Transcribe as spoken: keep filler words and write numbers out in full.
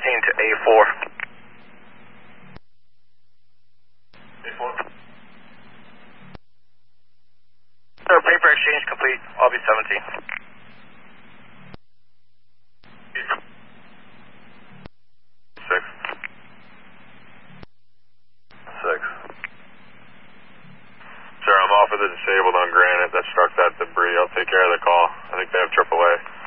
seventeen to A four. A four. Sir, paper exchange complete. I'll be seventeen. Six. Six. Sir, I'm off of the disabled on Granite that struck that debris. I'll take care of the call. I think they have triple A.